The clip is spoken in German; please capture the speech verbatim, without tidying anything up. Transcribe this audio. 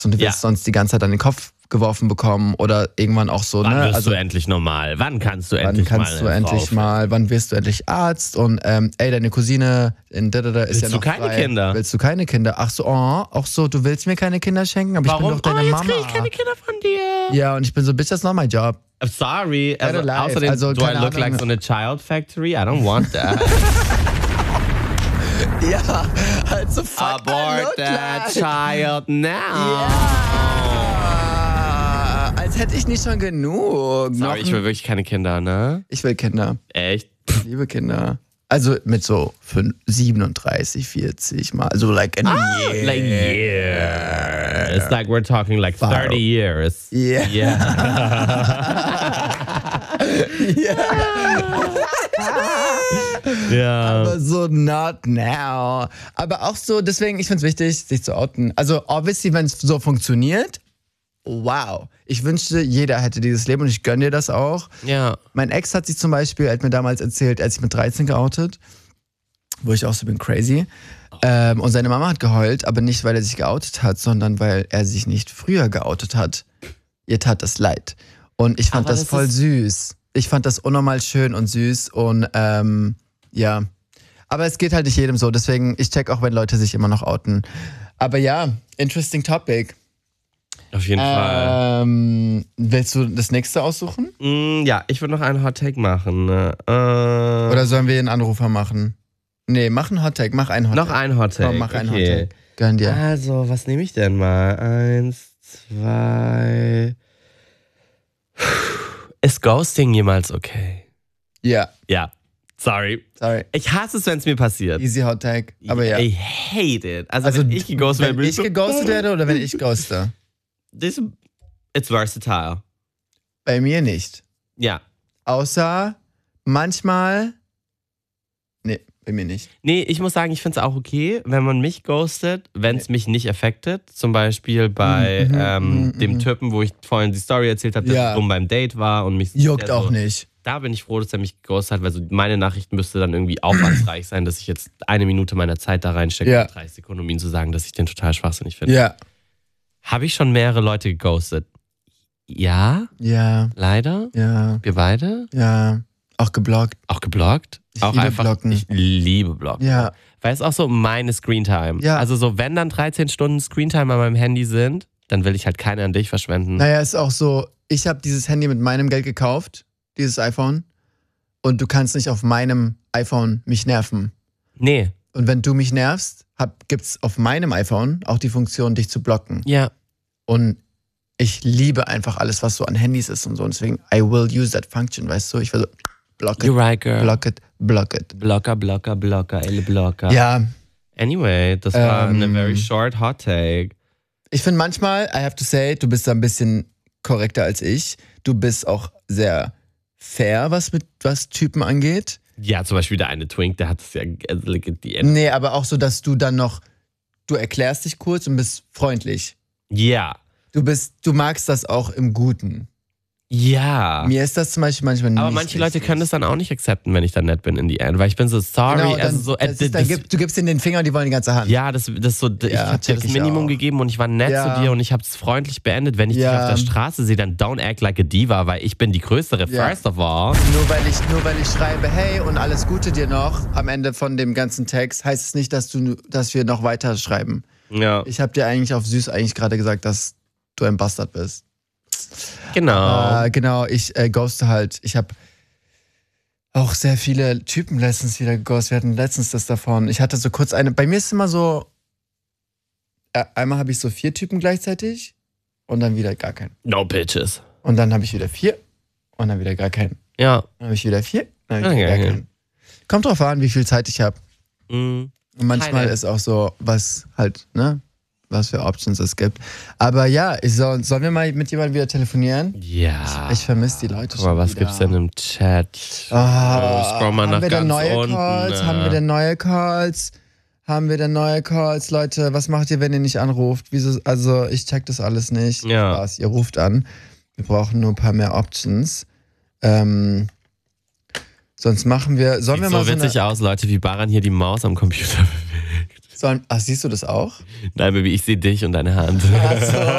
und du willst Ja. sonst die ganze Zeit an den Kopf geworfen bekommen oder irgendwann auch so, Wann ne? wirst Also du endlich normal? Wann kannst du wann endlich kannst mal du eine endlich Frau mal, wann wirst du endlich Arzt und ähm, ey, deine Cousine in da, da, da ist Willst ja du noch keine frei. Kinder? Willst du keine Kinder? Ach so, oh, auch so, du willst mir keine Kinder schenken, aber Warum? ich bin doch deine oh, jetzt Mama. krieg ich keine Kinder von dir. Ja, und ich bin so, bitch, that's not my job. I'm sorry. Also, Better life. außerdem, Also, do I keine look Ahnung. like so eine child factory? I don't want that. Ja, also fuck, I Abort look that like. child now. Ja, als hätte ich nicht schon genug. Sorry, Noch ich will ein- wirklich keine Kinder, ne? ich will Kinder. Echt? Ich liebe Kinder. Also mit so fünf, siebenunddreißig, vierzig mal. Also like in Ah, year. like years. It's like we're talking like Wow. thirty years. Yeah. Yeah. Ja. Aber so not now. Aber auch so, deswegen, ich finde es wichtig, sich zu outen. Also obviously, wenn es so funktioniert, wow. Ich wünschte, jeder hätte dieses Leben und ich gönne dir das auch. Ja. Mein Ex hat sich zum Beispiel, er hat mir damals erzählt, er hat sich mit dreizehn geoutet, wo ich auch so bin, crazy. Ähm, und seine Mama hat geheult, aber nicht, weil er sich geoutet hat, sondern weil er sich nicht früher geoutet hat. Ihr tat das leid. Und ich fand Aber das, das voll ist- süß. Ich fand das unnormal schön und süß und ähm, ja. Aber es geht halt nicht jedem so, deswegen, ich check auch, wenn Leute sich immer noch outen. Aber ja, interesting topic. Auf jeden Fall. Ähm, willst du das nächste aussuchen? Mm, ja, ich würde noch einen Hot Take machen. Ne? Äh, Oder sollen wir einen Anrufer machen? Nee, mach einen Hottag, mach einen Hottag. noch ein Hot Take. Komm, mach einen okay. Hottag. Gönn dir. Also, was nehme ich denn mal? Eins, zwei. Ist Ghosting jemals okay? Ja, Ja. Sorry. sorry. Ich hasse es, wenn es mir passiert. Easy Hottag. Aber ja. I hate it. Also, Also, wenn ich geghostet werde, wenn bin ich so, geghostet werde oder wenn ich ghoste? This, it's versatile. Bei mir nicht. Ja. Außer manchmal. Nee, bei mir nicht. Nee, ich muss sagen, ich finde es auch okay, wenn man mich ghostet, wenn es mich nicht affectet. Zum Beispiel bei Mhm, ähm, mhm, dem mhm. Typen, wo ich vorhin die Story erzählt habe, dass Ja. ich rum beim Date war und mich Juckt der auch so, nicht. Da bin ich froh, dass er mich geghostet hat, weil so meine Nachricht müsste dann irgendwie aufwandsreich sein, dass ich jetzt eine Minute meiner Zeit da reinstecke, Ja. in dreißig Sekunden, um ihm zu sagen, dass ich den total schwachsinnig finde. Ja. Habe ich schon mehrere Leute geghostet? Ja, Ja. leider. Ja. Wir beide. Ja. Auch geblockt. Auch geblockt. Ich auch liebe einfach, blocken. Ich liebe blocken. Ja. Weil es auch so meine Screentime. Ja. Also so, wenn dann dreizehn Stunden Screentime an meinem Handy sind, dann will ich halt keine an dich verschwenden. Naja, ist auch so, ich habe dieses Handy mit meinem Geld gekauft, dieses iPhone. Und du kannst nicht auf meinem iPhone mich nerven. Nee. Und wenn du mich nervst, gibt es auf meinem iPhone auch die Funktion, dich zu blocken. Ja. Und ich liebe einfach alles, was so an Handys ist und so. Und deswegen, I will use that function, weißt du? Ich will so, block it, You're right, girl. block it, block it. Blocker, Blocker, Blocker, Elle Blocker. Ja, Anyway, das war Ähm. eine very short hot take. ich finde manchmal, I have to say, du bist da ein bisschen korrekter als ich. Du bist auch sehr fair, was mit was Typen angeht. Ja, zum Beispiel der eine Twink, der hat es ja also, like at the end. Nee, aber auch so, dass du dann noch, du erklärst dich kurz und bist freundlich. Ja. Du bist, du magst das auch im Guten. Ja. Mir ist das zum Beispiel manchmal nicht Aber manche Leute wichtig. können das dann auch nicht akzepten, wenn ich dann nett bin in die End, weil ich bin so sorry. Genau, dann, also so, das ist, dann gib, du gibst ihnen den Finger und die wollen die ganze Hand. ja, das, das so, ich Ja, habe dir check das ich Minimum auch. gegeben und ich war nett Ja. zu dir und ich habe es freundlich beendet. Wenn ich Ja. dich auf der Straße sehe, dann don't act like a diva, weil ich bin die Größere, Ja. first of all. Nur weil ich, nur weil ich schreibe, hey und alles Gute dir noch am Ende von dem ganzen Text, heißt es nicht, dass du, dass wir noch weiter schreiben. Ja, Ich habe dir eigentlich auf süß eigentlich gerade gesagt, dass du ein Bastard bist. genau. Äh, genau, ich äh, ghoste halt. Ich habe auch sehr viele Typen letztens wieder geghostet. Wir hatten letztens das davon. Ich hatte so kurz eine. Bei mir ist es immer so, äh, einmal habe ich so vier Typen gleichzeitig und dann wieder gar keinen. No bitches. Und dann habe ich wieder vier und dann wieder gar keinen. Ja. Dann habe ich wieder vier, dann habe ich Okay. wieder gar keinen. Kommt drauf an, wie viel Zeit ich habe. Mm. Und manchmal Keine. ist auch so, was halt, ne? Was für Options es gibt. Aber ja, ich soll, sollen wir mal mit jemandem wieder telefonieren? Ja. Ich vermisse die Leute Guck mal, schon was wieder. gibt's denn im Chat? Ah, Scroll mal haben nach wir denn ganz neue unten. Calls? Haben wir denn neue Calls? Haben wir denn neue Calls? Leute, was macht ihr, wenn ihr nicht anruft? Wieso? Also, ich check das alles nicht. Ja. Spaß, ihr ruft an. Wir brauchen nur ein paar mehr Options. Ähm, sonst machen wir. Sollen Sieht wir so mal so witzig eine, aus, Leute, wie Baran hier die Maus am Computer bewegt. sollen, ach, siehst du das auch? Nein, Baby, ich sehe dich und deine Hand. Ach so.